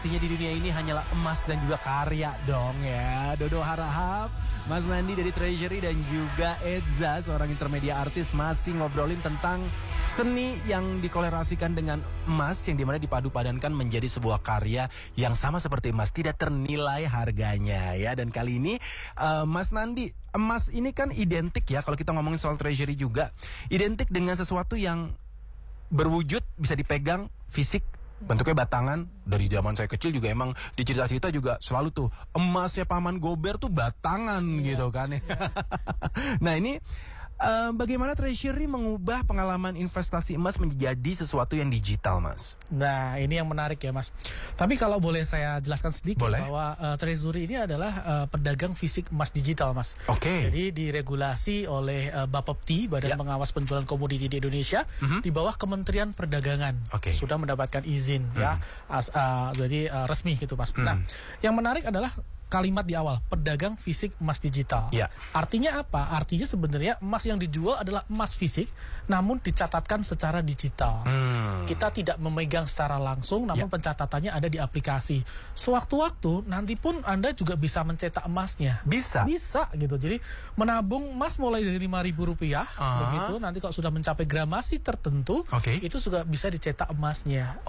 Artinya di dunia ini hanyalah emas dan juga karya dong ya. Dodo harap Mas Nandi dari Treasury dan juga Edza, seorang intermedia artis, masih ngobrolin tentang seni yang dikolerasikan dengan emas, yang dimana dipadu-padankan menjadi sebuah karya yang sama seperti emas, tidak ternilai harganya ya. Dan kali ini Mas Nandi, emas ini kan identik ya, kalau kita ngomongin soal Treasury juga identik dengan sesuatu yang berwujud, bisa dipegang, fisik, bentuknya batangan. Dari zaman saya kecil juga emang di cerita-cerita juga selalu tuh emasnya Paman Gober tuh batangan gitu kan. Nah ini bagaimana Treasury mengubah pengalaman investasi emas menjadi sesuatu yang digital, Mas? Nah, ini yang menarik ya, Mas. Tapi kalau boleh saya jelaskan sedikit bahwa Treasury ini adalah pedagang fisik emas digital, Mas. Oke. Jadi diregulasi oleh Bapepti, Badan Pengawas Penjualan Komoditi di Indonesia, di bawah Kementerian Perdagangan. Sudah mendapatkan izin ya. Jadi resmi gitu, Mas. Nah, yang menarik adalah kalimat di awal, pedagang fisik emas digital. Artinya apa? Artinya sebenarnya emas yang dijual adalah emas fisik, namun dicatatkan secara digital. Kita tidak memegang secara langsung, namun pencatatannya ada di aplikasi. Sewaktu-waktu nanti pun Anda juga bisa mencetak emasnya. Bisa gitu. Jadi menabung emas mulai dari Rp5.000 begitu. Nanti kalau sudah mencapai gramasi tertentu, itu juga bisa dicetak emasnya.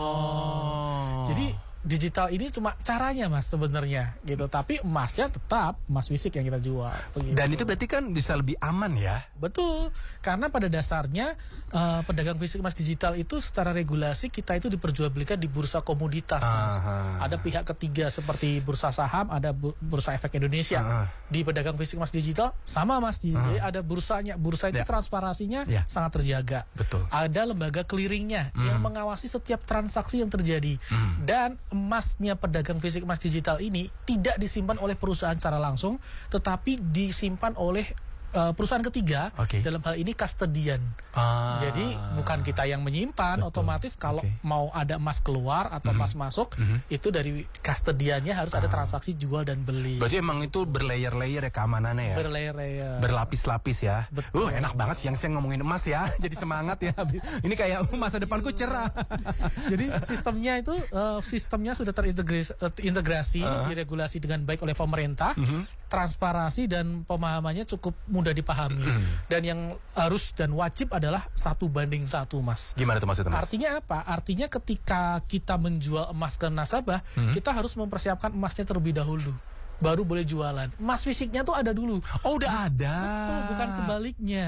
Jadi digital ini cuma caranya, Mas, sebenarnya gitu. Tapi emasnya tetap emas fisik yang kita jual begitu. Dan itu berarti kan bisa lebih aman ya? Betul. Karena pada dasarnya pedagang fisik emas digital itu secara regulasi kita itu diperjualbelikan di bursa komoditas, Mas. Ada pihak ketiga seperti bursa saham, ada bursa efek Indonesia. Di pedagang fisik emas digital sama, Mas. Jadi ada bursanya. Bursa itu transparansinya sangat terjaga. Betul. Ada lembaga clearingnya yang mengawasi setiap transaksi yang terjadi. Dan emasnya pedagang fisik emas digital ini tidak disimpan oleh perusahaan secara langsung, tetapi disimpan oleh perusahaan ketiga, dalam hal ini custodian. Jadi bukan kita yang menyimpan. Otomatis kalau mau ada emas keluar atau emas masuk, itu dari custodiannya harus ada transaksi jual dan beli. Berarti emang itu berlayer-layer ya keamanannya ya? Berlayer-layer, berlapis-lapis ya. Enak banget siang-siang ngomongin emas ya. Jadi semangat ya. Ini kayak masa depanku cerah. Jadi sistemnya itu sudah terintegrasi, diregulasi dengan baik oleh pemerintah. Transparansi dan pemahamannya cukup mudah dipahami. Dan yang harus dan wajib adalah 1:1, Mas. Gimana tuh maksudnya, Mas? Artinya apa? Artinya ketika kita menjual emas ke nasabah, kita harus mempersiapkan emasnya terlebih dahulu, baru boleh jualan. Emas fisiknya tuh ada dulu. Oh, udah ada. Betul, bukan sebaliknya.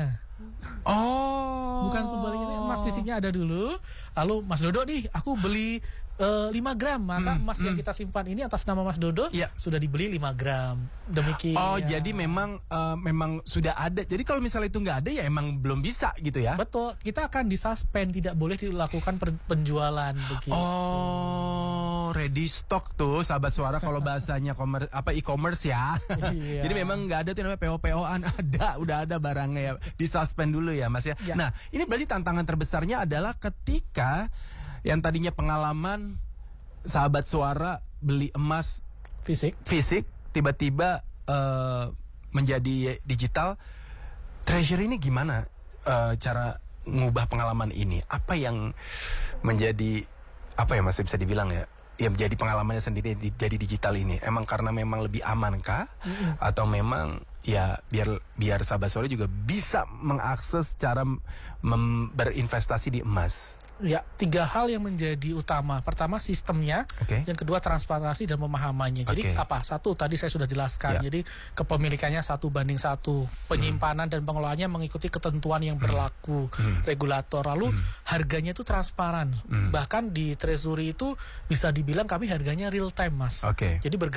Bukan sebaliknya, emas fisiknya ada dulu. Lalu Mas Dodo nih, aku beli 5 gram, maka emas yang kita simpan ini atas nama Mas Dodo sudah dibeli 5 gram. Demikian. Jadi memang sudah ada. Jadi kalau misalnya itu nggak ada ya emang belum bisa gitu ya. Betul. Kita akan disuspend, tidak boleh dilakukan penjualan begitu. Ready stock tuh sahabat suara kalau bahasanya e-commerce ya. Jadi memang nggak ada tuh namanya PO-PO-an. Udah ada barangnya ya. Disuspend dulu ya, Mas ya. Nah, ini berarti tantangan terbesarnya adalah ketika yang tadinya pengalaman sahabat suara beli emas fisik tiba-tiba menjadi digital. Treasury ini gimana cara ngubah pengalaman ini? Apa yang menjadi masih bisa dibilang ya menjadi pengalamannya sendiri jadi digital ini? Emang karena memang lebih aman kah? Atau memang ya biar sahabat suara juga bisa mengakses cara berinvestasi di emas? Ya, 3 hal yang menjadi utama. Pertama sistemnya, yang kedua transparansi dan pemahamannya. Jadi satu tadi saya sudah jelaskan. Jadi kepemilikannya 1:1, penyimpanan dan pengelolaannya mengikuti ketentuan yang berlaku regulator. Lalu harganya itu transparan. Bahkan di Treasury itu bisa dibilang kami harganya real time, Mas. Jadi